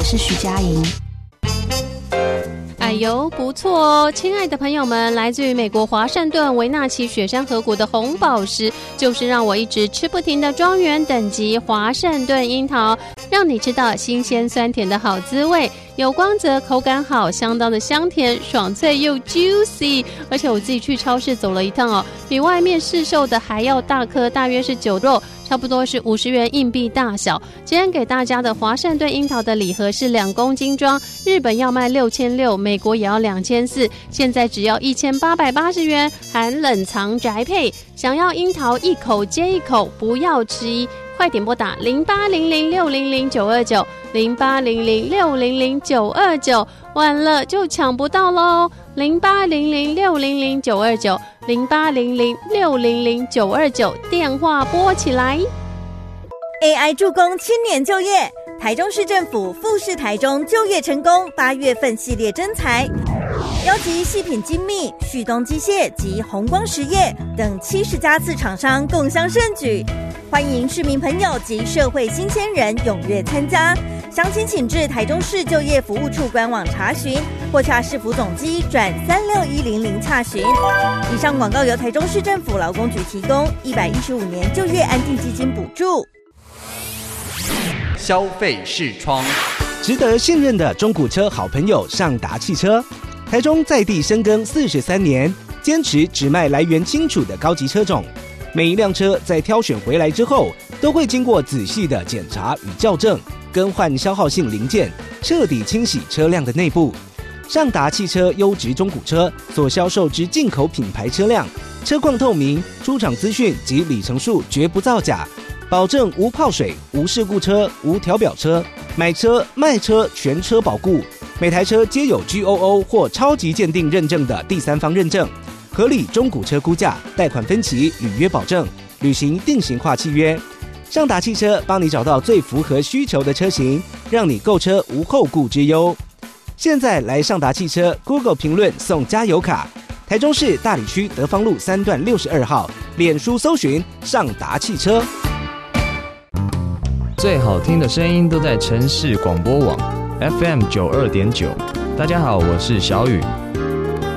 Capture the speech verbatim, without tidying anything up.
是徐佳莹。 哎呦，不错哦！亲爱的朋友们，来自于美国华盛顿维纳奇雪山河谷的红宝石，就是让我一直吃不停的庄园等级华盛顿樱桃，让你吃到新鲜酸甜的好滋味，有光泽，口感好，相当的香甜，爽脆又 juicy。而且我自己去超市走了一趟哦，比外面市售的还要大颗，大约是九肉。差不多是五十元硬币大小。今天给大家的华盛顿樱桃的礼盒是两公斤装，日本要卖六千六，美国也要两千四，现在只要一千八百八十元，含冷藏宅配。想要樱桃一口接一口，不要迟疑，快点拨打零八零零六零零九二九零八零零六零零九二九，晚了就抢不到喽。零八零零六零零九二九零八零零六零零九二九，电话拨起来。 A I 助攻青年就业，台中市政府富士台中就业成功八月份系列征才，邀集细品精密、旭东机械及弘光实业等七十家次厂商共襄盛举，欢迎市民朋友及社会新鲜人踊跃参加。详情请至台中市就业服务处官网查询，或洽市府总机转三六一零零洽询。以上广告由台中市政府劳工局提供，一百一十五年就业安定基金补助。 消费视窗， 值得信任的中古车好朋友上达汽车，台中在地深耕四十三年，坚持只卖来源清楚的高级车种。每一辆车在挑选回来之后，都会经过仔细的检查与校正，更换消耗性零件，彻底清洗车辆的内部。上达汽车优质中古车所销售之进口品牌车辆，车况透明，出厂资讯及里程数绝不造假，保证无泡水、无事故车、无调表车，买车卖车全车保固，每台车皆有 G O O 或超级鉴定认证的第三方认证，合理中古车估价，贷款分期，履约保证，履行定型化契约。上达汽车帮你找到最符合需求的车型，让你购车无后顾之忧。现在来上达汽车 Google 评论送加油卡，台中市大里区德芳路三段六十二号，脸书搜寻上达汽车。 最好听的声音都在城市广播网 F M 九二点九。大家好，我是小雨，